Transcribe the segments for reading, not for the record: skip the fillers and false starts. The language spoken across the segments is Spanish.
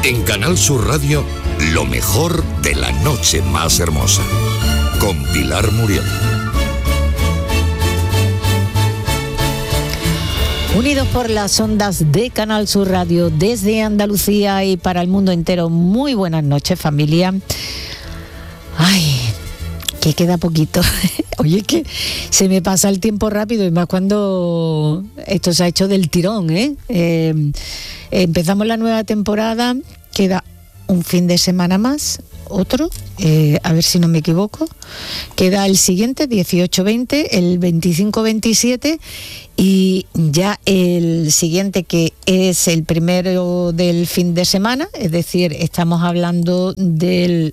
En Canal Sur Radio, lo mejor de la noche más hermosa. Con Pilar Muriel. Unidos por las ondas de Canal Sur Radio desde Andalucía y para el mundo entero. Muy buenas noches, familia. Ay, que queda poquito. Oye, que se me pasa el tiempo rápido y más cuando esto se ha hecho del tirón, empezamos la nueva temporada, queda un fin de semana más, otro, a ver si no me equivoco, queda el siguiente, 18-20, el 25-27 y ya el siguiente, que es el primero del fin de semana, es decir, estamos hablando del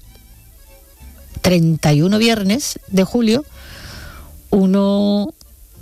31 viernes de julio, uno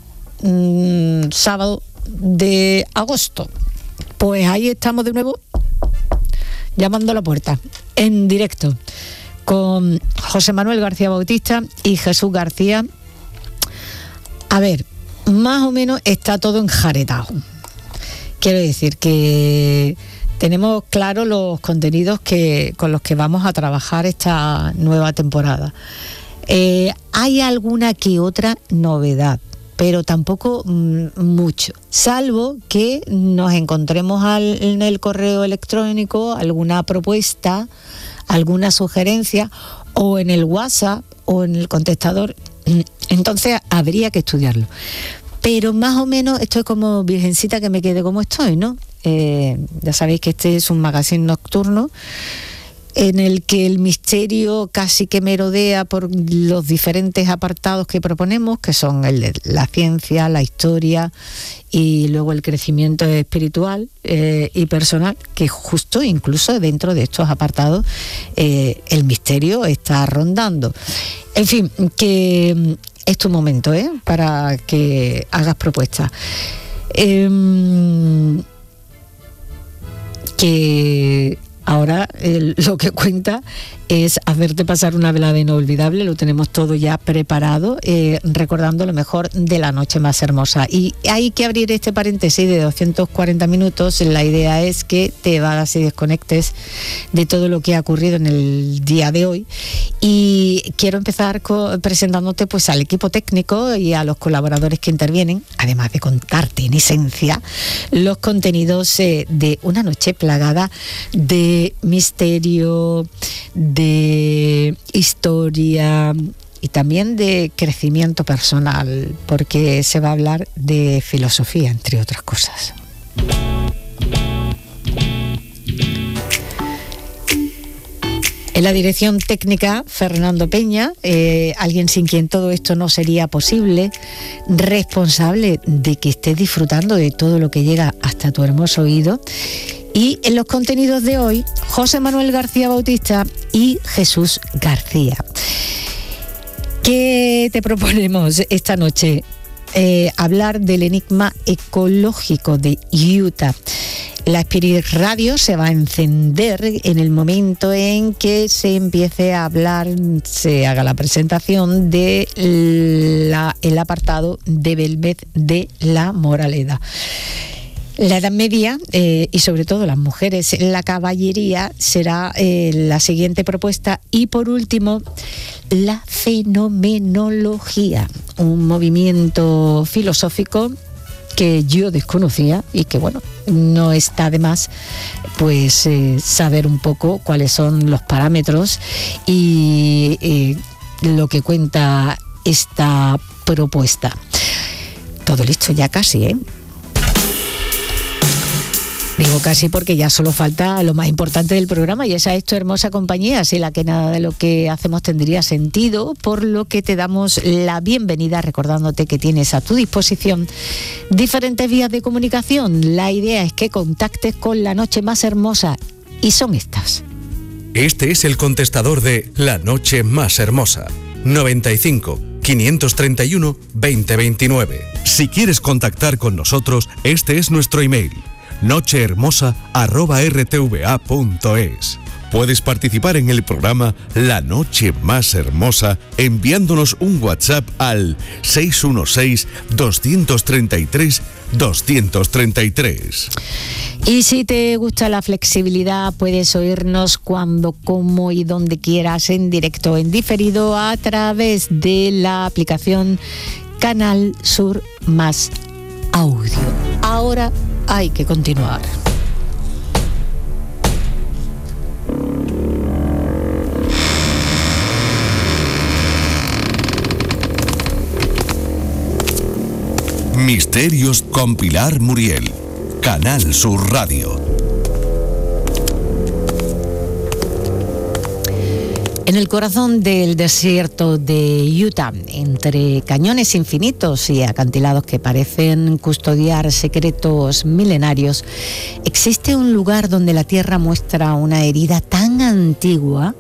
sábado de agosto. Pues ahí estamos de nuevo, llamando a la puerta, en directo, con José Manuel García Bautista y Jesús García. A ver, más o menos está todo enjaretado. Quiero decir que tenemos claro los contenidos con los que vamos a trabajar esta nueva temporada. Hay alguna que otra novedad, pero tampoco mucho, salvo que nos encontremos en el correo electrónico alguna propuesta, alguna sugerencia, o en el WhatsApp o en el contestador. Entonces habría que estudiarlo. Pero más o menos estoy como virgencita que me quede como estoy, ¿no? Ya sabéis que este es un magazine nocturno en el que el misterio casi que merodea por los diferentes apartados que proponemos, que son el de la ciencia, la historia y luego el crecimiento espiritual y personal, que justo incluso dentro de estos apartados el misterio está rondando. En fin, que es tu momento, para que hagas propuestas. Que ahora lo que cuenta es hacerte pasar una velada inolvidable. Lo tenemos todo ya preparado, recordando lo mejor de la noche más hermosa. Y hay que abrir este paréntesis de 240 minutos. La idea es que te vayas y desconectes de todo lo que ha ocurrido en el día de hoy. Y quiero empezar presentándote pues al equipo técnico y a los colaboradores que intervienen, además de contarte en esencia los contenidos de una noche plagada de misterio, de historia y también de crecimiento personal, porque se va a hablar de filosofía, entre otras cosas. En la dirección técnica, Fernando Peña, alguien sin quien todo esto no sería posible, responsable de que estés disfrutando de todo lo que llega hasta tu hermoso oído. Y en los contenidos de hoy, José Manuel García Bautista y Jesús García. ¿Qué te proponemos esta noche? Hablar del enigma ecológico de Utah. La Spirit Radio se va a encender en el momento en que se empiece a hablar, se haga la presentación de el apartado de Belmez de la Moraleda. La Edad Media y sobre todo las mujeres en la caballería será la siguiente propuesta. Y por último, la fenomenología, un movimiento filosófico que yo desconocía y que, bueno, no está de más pues saber un poco cuáles son los parámetros y lo que cuenta esta propuesta. Todo listo ya casi, Digo casi porque ya solo falta lo más importante del programa, y esa es tu hermosa compañía, sin la que nada de lo que hacemos tendría sentido, por lo que te damos la bienvenida recordándote que tienes a tu disposición diferentes vías de comunicación. La idea es que contactes con la noche más hermosa, y son estas. Este es el contestador de La Noche Más Hermosa, 95 531 2029. Si quieres contactar con nosotros, este es nuestro email: nochehermosa@rtva.es. Puedes participar en el programa La Noche Más Hermosa enviándonos un WhatsApp al 616-233-233. Y si te gusta la flexibilidad, puedes oírnos cuando, como y donde quieras, en directo, en diferido, a través de la aplicación Canal Sur Más Audio. Ahora hay que continuar. Misterios con Pilar Muriel. Canal Sur Radio. En el corazón del desierto de Utah, entre cañones infinitos y acantilados que parecen custodiar secretos milenarios, existe un lugar donde la tierra muestra una herida tan antigua